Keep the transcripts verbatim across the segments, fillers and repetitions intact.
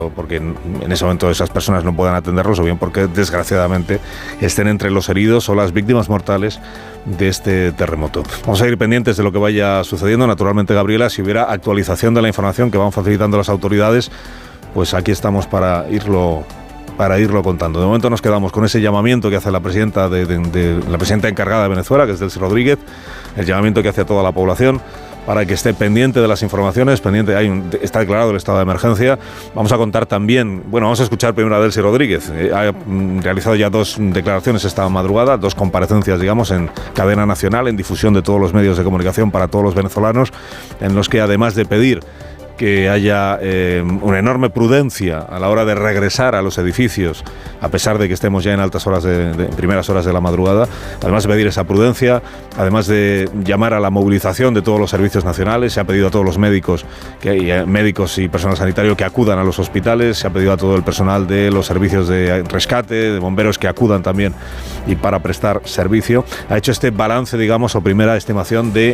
porque en ese momento esas personas no puedan atenderlos, o bien porque desgraciadamente estén entre los heridos o las víctimas mortales de este terremoto. Vamos a ir pendientes de lo que vaya sucediendo. Naturalmente, Gabriela, si hubiera actualización de la información que van facilitando las autoridades, pues aquí estamos para irlo para irlo contando. De momento nos quedamos con ese llamamiento que hace la presidenta de, de, de la presidenta encargada de Venezuela, que es Delcy Rodríguez, el llamamiento que hace a toda la población para que esté pendiente de las informaciones, pendiente, hay un, está declarado el estado de emergencia. Vamos a contar también, bueno, vamos a escuchar primero a Delcy Rodríguez. Eh, ha mm, realizado ya dos declaraciones esta madrugada, dos comparecencias, digamos, en cadena nacional, en difusión de todos los medios de comunicación para todos los venezolanos, en los que además de pedir que haya eh, una enorme prudencia a la hora de regresar a los edificios, a pesar de que estemos ya en altas horas, de, de primeras horas de la madrugada, además de pedir esa prudencia, además de llamar a la movilización de todos los servicios nacionales, se ha pedido a todos los médicos, que, eh, médicos y personal sanitario que acudan a los hospitales, se ha pedido a todo el personal de los servicios de rescate, de bomberos que acudan también y para prestar servicio. Ha hecho este balance, digamos, o primera estimación de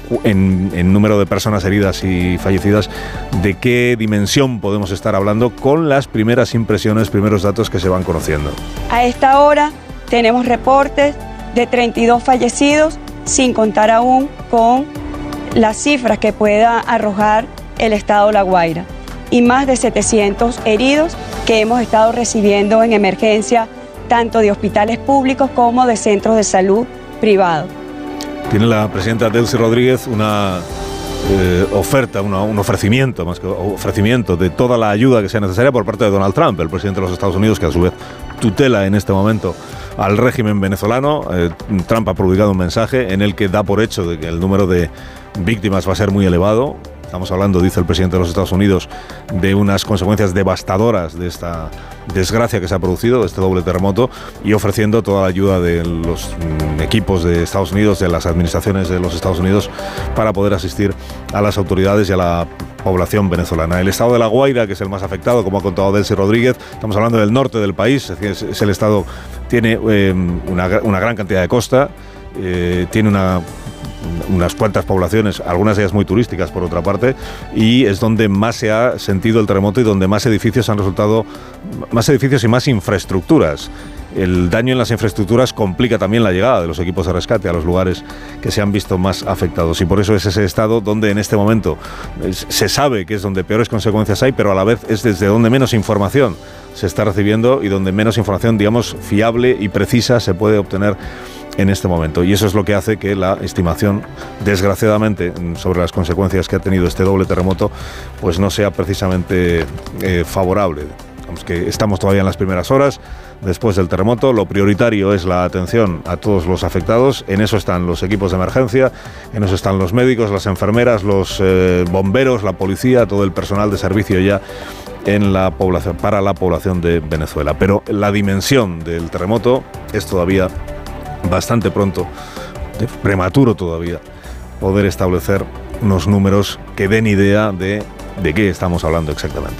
En, en número de personas heridas y fallecidas, de qué dimensión podemos estar hablando con las primeras impresiones, primeros datos que se van conociendo. A esta hora tenemos reportes de treinta y dos fallecidos, sin contar aún con las cifras que pueda arrojar el estado La Guaira, y más de setecientos heridos que hemos estado recibiendo en emergencia, tanto de hospitales públicos como de centros de salud privados. Tiene la presidenta Delcy Rodríguez una eh, oferta, una, un ofrecimiento, más que ofrecimiento de toda la ayuda que sea necesaria por parte de Donald Trump, el presidente de los Estados Unidos, que a su vez tutela en este momento al régimen venezolano. Eh, Trump ha publicado un mensaje en el que da por hecho de que el número de víctimas va a ser muy elevado. Estamos hablando, dice el presidente de los Estados Unidos, de unas consecuencias devastadoras de esta desgracia que se ha producido, de este doble terremoto, y ofreciendo toda la ayuda de los mm, equipos de Estados Unidos, de las administraciones de los Estados Unidos, para poder asistir a las autoridades y a la población venezolana. El estado de La Guaira, que es el más afectado, como ha contado Delcy Rodríguez, estamos hablando del norte del país, es, decir, es, es el estado, tiene eh, una, una gran cantidad de costa, eh, tiene una... unas cuantas poblaciones, algunas de ellas muy turísticas por otra parte, y es donde más se ha sentido el terremoto y donde más edificios han resultado, más edificios y más infraestructuras. El daño en las infraestructuras complica también la llegada de los equipos de rescate a los lugares que se han visto más afectados, y por eso es ese estado donde en este momento se sabe que es donde peores consecuencias hay, pero a la vez es desde donde menos información se está recibiendo y donde menos información, digamos, fiable y precisa se puede obtener en este momento. Y eso es lo que hace que la estimación, desgraciadamente, sobre las consecuencias que ha tenido este doble terremoto, pues no sea precisamente eh, favorable. Digamos que estamos todavía en las primeras horas después del terremoto. Lo prioritario es la atención a todos los afectados. En eso están los equipos de emergencia, en eso están los médicos, las enfermeras, los eh, bomberos, la policía, todo el personal de servicio ya en la población, para la población de Venezuela. Pero la dimensión del terremoto es todavía bastante pronto, prematuro todavía, poder establecer unos números que den idea de, de qué estamos hablando exactamente.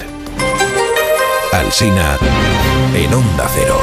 Alsina en Onda Cero.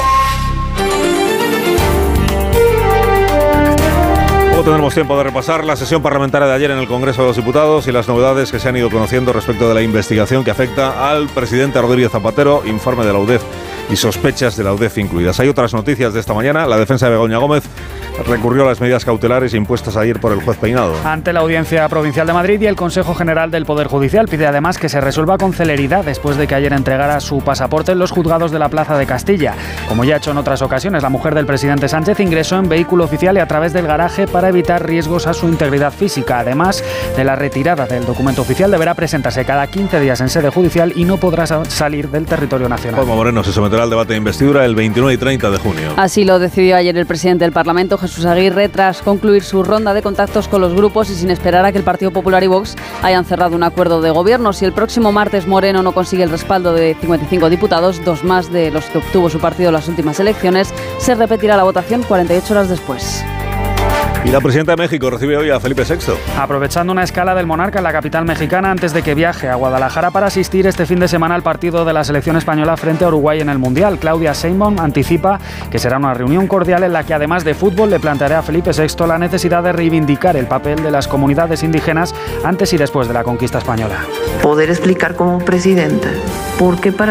Luego tendremos tiempo de repasar la sesión parlamentaria de ayer en el Congreso de los Diputados y las novedades que se han ido conociendo respecto de la investigación que afecta al presidente Rodríguez Zapatero, informe de la U D E F y sospechas de la U D E F incluidas. Hay otras noticias de esta mañana. La defensa de Begoña Gómez recurrió a las medidas cautelares impuestas ayer por el juez Peinado. Ante la Audiencia Provincial de Madrid y el Consejo General del Poder Judicial, pide además que se resuelva con celeridad después de que ayer entregara su pasaporte en los juzgados de la Plaza de Castilla. Como ya ha hecho en otras ocasiones, la mujer del presidente Sánchez ingresó en vehículo oficial y a través del garaje para evitar riesgos a su integridad física. Además de la retirada del documento oficial, deberá presentarse cada quince días en sede judicial y no podrá salir del territorio nacional. Juanma Moreno se someterá al debate de investidura el veintinueve y treinta de junio. Así lo decidió ayer el presidente del Parlamento, Jesús Aguirre, tras concluir su ronda de contactos con los grupos y sin esperar a que el Partido Popular y Vox hayan cerrado un acuerdo de gobierno. Si el próximo martes Moreno no consigue el respaldo de cincuenta y cinco diputados, dos más de los que obtuvo su partido en las últimas elecciones, se repetirá la votación cuarenta y ocho horas después. Y la presidenta de México recibe hoy a Felipe sexto. Aprovechando una escala del monarca en la capital mexicana antes de que viaje a Guadalajara para asistir este fin de semana al partido de la selección española frente a Uruguay en el Mundial, Claudia Sheinbaum anticipa que será una reunión cordial en la que además de fútbol le planteará a Felipe sexto la necesidad de reivindicar el papel de las comunidades indígenas antes y después de la conquista española. Poder explicar como presidenta por qué para